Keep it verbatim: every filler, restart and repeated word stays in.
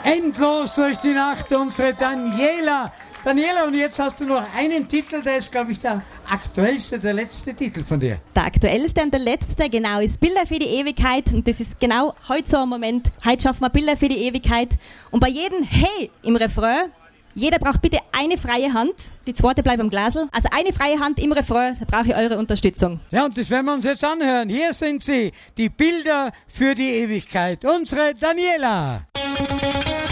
Endlos durch die Nacht, unsere Daniela. Daniela, und jetzt hast du noch einen Titel, der ist, glaube ich, der aktuellste, der letzte Titel von dir. Der aktuellste und der letzte, genau, ist Bilder für die Ewigkeit. Und das ist genau heute so ein Moment. Heute schaffen wir Bilder für die Ewigkeit. Und bei jedem Hey im Refrain, jeder braucht bitte eine freie Hand. Die zweite bleibt am Glasl. Also eine freie Hand im Refrain, da brauche ich eure Unterstützung. Ja, und das werden wir uns jetzt anhören. Hier sind sie, die Bilder für die Ewigkeit. Unsere Daniela.